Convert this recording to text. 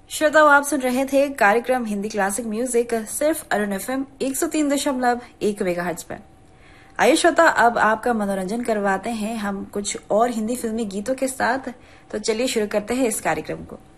श्रोताओ, आप सुन रहे थे कार्यक्रम हिंदी क्लासिक म्यूजिक सिर्फ अरुण एफएम 103.1 मेगाहर्ट्ज पर। आइए श्रोता, अब आपका मनोरंजन करवाते हैं हम कुछ और हिंदी फिल्मी गीतों के साथ। तो चलिए शुरू करते हैं इस कार्यक्रम को।